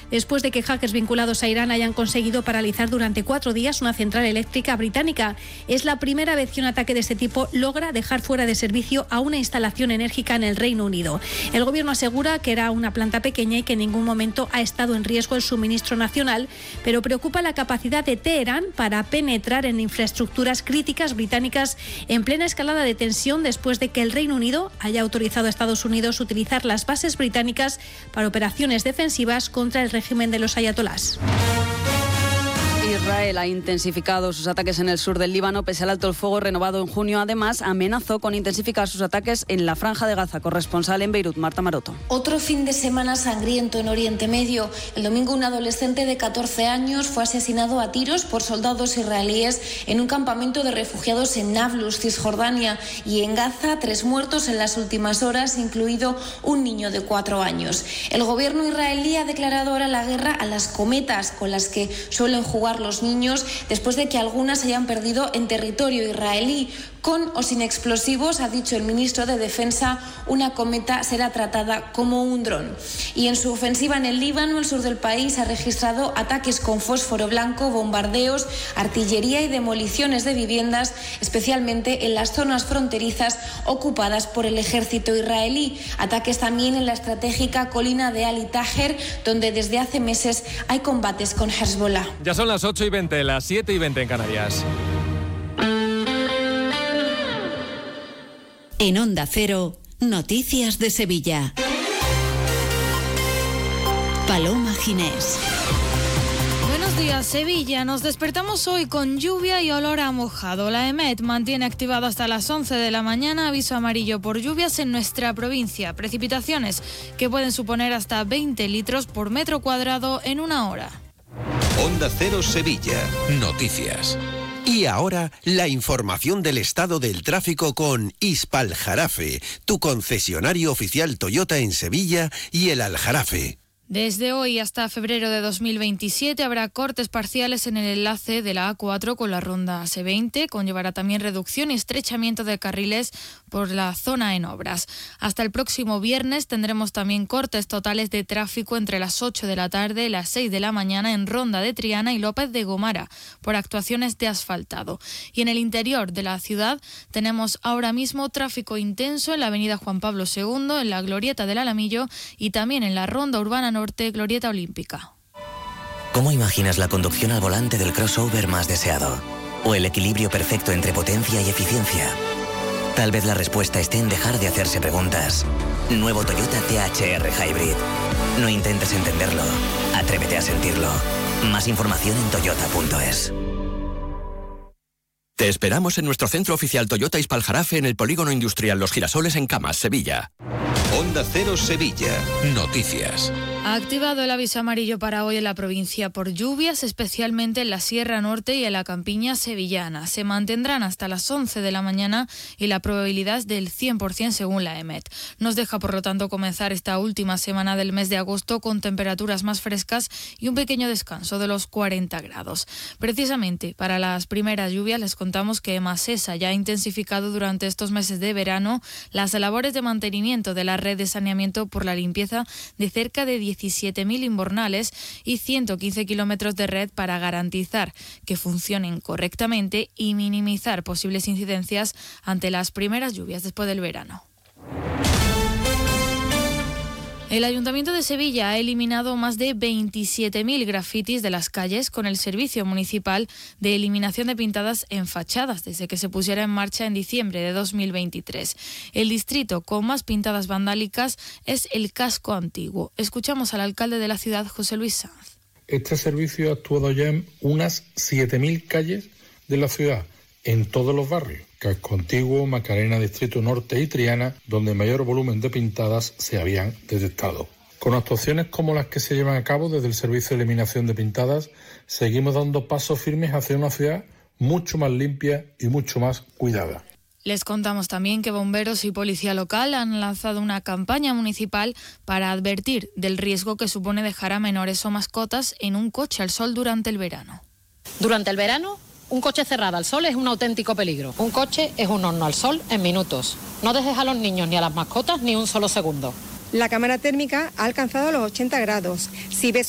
después de que hackers vinculados a Irán hayan conseguido paralizar durante 4 días una central eléctrica británica. Es la primera vez que un ataque de este tipo logra dejar fuera de servicio a una instalación enérgica en el Reino Unido. El gobierno asegura que era una planta pequeña y que en ningún momento ha estado en riesgo el suministro nacional, pero preocupa la capacidad de Teherán para penetrar en infraestructuras críticas británicas en plena escalada de tensión después de que el Reino Unido haya autorizado a Estados Unidos utilizar las bases británicas para operaciones defensivas contra el régimen de los ayatolás. Israel ha intensificado sus ataques en el sur del Líbano pese al alto el fuego renovado en junio. Además, amenazó con intensificar sus ataques en la Franja de Gaza. Corresponsal en Beirut, Marta Maroto. Otro fin de semana sangriento en Oriente Medio. El domingo un adolescente de 14 años fue asesinado a tiros por soldados israelíes en un campamento de refugiados en Nablus, Cisjordania. Y en Gaza, 3 muertos en las últimas horas, incluido un niño de 4 años. El gobierno israelí ha declarado ahora la guerra a las cometas con las que suelen jugar los niños, después de que algunas hayan perdido en territorio israelí. Con o sin explosivos, ha dicho el ministro de Defensa, una cometa será tratada como un dron. Y en su ofensiva en el Líbano, el sur del país ha registrado ataques con fósforo blanco, bombardeos, artillería y demoliciones de viviendas, especialmente en las zonas fronterizas ocupadas por el ejército israelí. Ataques también en la estratégica colina de Ali Taher, donde desde hace meses hay combates con Hezbollah. Ya son las 8:20, las 7:20 en Canarias. En Onda Cero, Noticias de Sevilla. Paloma Ginés. Buenos días, Sevilla. Nos despertamos hoy con lluvia y olor a mojado. La EMET mantiene activado hasta las 11 de la mañana aviso amarillo por lluvias en nuestra provincia. Precipitaciones que pueden suponer hasta 20 litros por metro cuadrado en una hora. Onda Cero Sevilla. Noticias. Y ahora, la información del estado del tráfico con Hispaljarafe, tu concesionario oficial Toyota en Sevilla y el Aljarafe. Desde hoy hasta febrero de 2027 habrá cortes parciales en el enlace de la A4 con la ronda C20, conllevará también reducción y estrechamiento de carriles por la zona en obras. Hasta el próximo viernes tendremos también cortes totales de tráfico entre las 8 de la tarde y las 6 de la mañana en Ronda de Triana y López de Gomara por actuaciones de asfaltado. Y en el interior de la ciudad tenemos ahora mismo tráfico intenso en la avenida Juan Pablo II, en la Glorieta del Alamillo y también en la Ronda Urbana Norte, Glorieta Olímpica. ¿Cómo imaginas la conducción al volante del crossover más deseado? ¿O el equilibrio perfecto entre potencia y eficiencia? Tal vez la respuesta esté en dejar de hacerse preguntas. Nuevo Toyota THR Hybrid. No intentes entenderlo, atrévete a sentirlo. Más información en toyota.es. Te esperamos en nuestro centro oficial Toyota Hispaljarafe en el Polígono Industrial Los Girasoles en Camas, Sevilla. Onda Cero Sevilla. Noticias. Ha activado el aviso amarillo para hoy en la provincia por lluvias, especialmente en la Sierra Norte y en la campiña sevillana. Se mantendrán hasta las 11 de la mañana y la probabilidad es del 100% según la EMET. Nos deja, por lo tanto, comenzar esta última semana del mes de agosto con temperaturas más frescas y un pequeño descanso de los 40 grados. Precisamente para las primeras lluvias les contamos que Emasesa ya ha intensificado durante estos meses de verano las labores de mantenimiento de la red de saneamiento por la limpieza de cerca de 17.000 invernales y 115 kilómetros de red para garantizar que funcionen correctamente y minimizar posibles incidencias ante las primeras lluvias después del verano. El Ayuntamiento de Sevilla ha eliminado más de 27.000 grafitis de las calles con el Servicio Municipal de Eliminación de Pintadas en Fachadas desde que se pusiera en marcha en diciembre de 2023. El distrito con más pintadas vandálicas es el Casco Antiguo. Escuchamos al alcalde de la ciudad, José Luis Sanz. Este servicio ha actuado ya en unas 7.000 calles de la ciudad, en todos los barrios. Casco Antiguo, Macarena, Distrito Norte y Triana, donde mayor volumen de pintadas se habían detectado. Con actuaciones como las que se llevan a cabo desde el Servicio de Eliminación de Pintadas, seguimos dando pasos firmes hacia una ciudad mucho más limpia y mucho más cuidada. Les contamos también que bomberos y policía local han lanzado una campaña municipal para advertir del riesgo que supone dejar a menores o mascotas en un coche al sol durante el verano. Durante el verano, un coche cerrado al sol es un auténtico peligro. Un coche es un horno al sol en minutos. No dejes a los niños ni a las mascotas ni un solo segundo. La cámara térmica ha alcanzado los 80 grados. Si ves